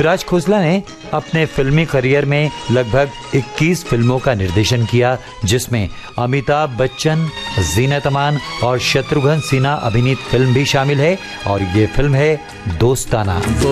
पृथ्वीराज खोसला ने अपने फिल्मी करियर में लगभग 21 फिल्मों का निर्देशन किया, जिसमें अमिताभ बच्चन, जीनत अमान और शत्रुघ्न सिन्हा अभिनीत फिल्म भी शामिल है और ये फिल्म है दोस्ताना।